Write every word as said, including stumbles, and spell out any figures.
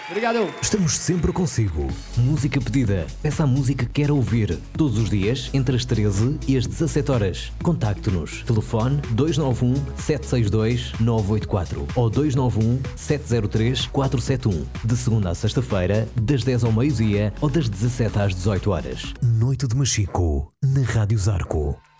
Obrigado. Estamos sempre consigo. Música pedida. Peça a música que quer ouvir. Todos os dias, entre as treze e as dezassete horas. Contacte-nos. Telefone dois nove um, sete seis dois, nove oito quatro ou dois nove um, sete zero três, quatro sete um. De segunda a sexta-feira, das dez ao meio-dia ou das dezassete às dezoito horas. Noite de Machico, na Rádio Zarco.